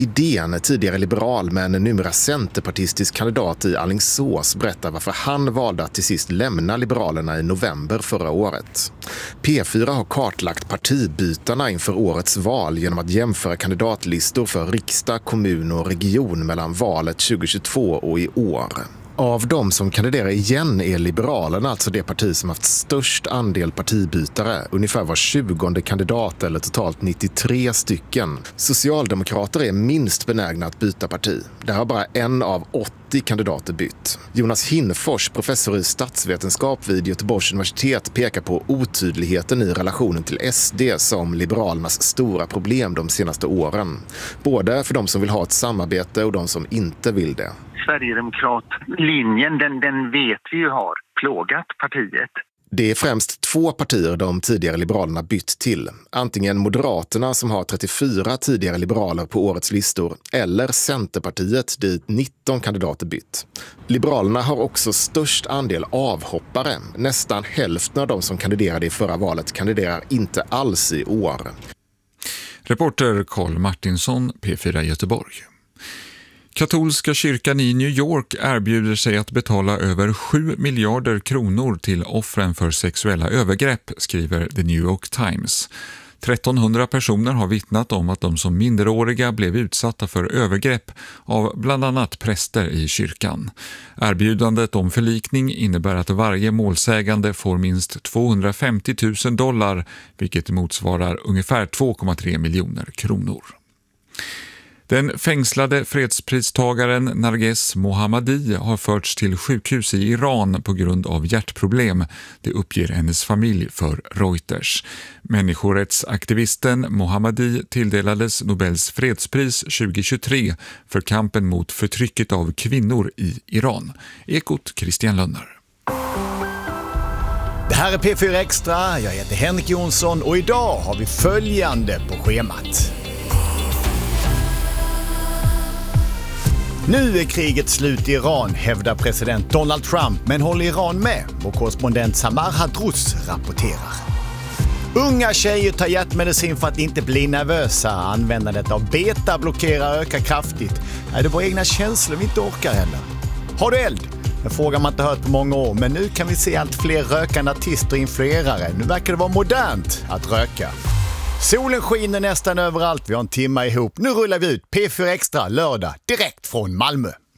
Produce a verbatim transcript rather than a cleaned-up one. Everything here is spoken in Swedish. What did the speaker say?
Idén, tidigare liberal men numera centerpartistisk kandidat i Alingsås, berättar varför han valde att till sist lämna Liberalerna i november förra året. P fyra har kartlagt partibytarna inför årets val genom att jämföra kandidatlistor för riksdag, kommun och region mellan valet tjugohundratjugotvå och i år. Av de som kandiderar igen är Liberalerna alltså det parti som haft störst andel partibytare, ungefär var tjugonde kandidat eller totalt nittiotre stycken. Socialdemokrater är minst benägna att byta parti. Där har bara en av åttio kandidater bytt. Jonas Hinfors, professor i statsvetenskap vid Göteborgs universitet, pekar på otydligheten i relationen till S D som Liberalernas stora problem de senaste åren. Både för de som vill ha ett samarbete och de som inte vill det. Sverigedemokratlinjen, den, den vet vi ju har plågat partiet. Det är främst två partier de tidigare liberalerna bytt till. Antingen Moderaterna som har trettiofyra tidigare liberaler på årets listor eller Centerpartiet dit nitton kandidater bytt. Liberalerna har också störst andel avhoppare. Nästan hälften av de som kandiderade i förra valet kandiderar inte alls i år. Reporter Carl Martinsson, P fyra Göteborg. Katolska kyrkan i New York erbjuder sig att betala över sju miljarder kronor till offren för sexuella övergrepp, skriver The New York Times. trettonhundra personer har vittnat om att de som minderåriga blev utsatta för övergrepp av bland annat präster i kyrkan. Erbjudandet om förlikning innebär att varje målsägande får minst tvåhundrafemtio tusen dollar, vilket motsvarar ungefär två komma tre miljoner kronor. Den fängslade fredspristagaren Narges Mohammadi har förts till sjukhus i Iran på grund av hjärtproblem. Det uppger hennes familj för Reuters. Människorättsaktivisten Mohammadi tilldelades Nobels fredspris tjugohundratjugotre för kampen mot förtrycket av kvinnor i Iran. Ekot Christian Lönner. Det här är P fyra Extra, jag heter Henrik Jonsson och idag har vi följande på schemat. Nu är kriget slut i Iran, hävdar president Donald Trump, men håller Iran med? Vår korrespondent Samar Hadrous rapporterar. Unga tjejer tar hjärtmedicin för att inte bli nervösa. Användandet av beta-blockerare ökar kraftigt. Är det våra egna känslor vi inte orkar heller? Har du eld? En fråga man inte hört på många år, men nu kan vi se allt fler rökande artister och influerare. Nu verkar det vara modernt att röka. Solen skiner nästan överallt, vi har en timme ihop. Nu rullar vi ut P fyra Extra lördag direkt från Malmö.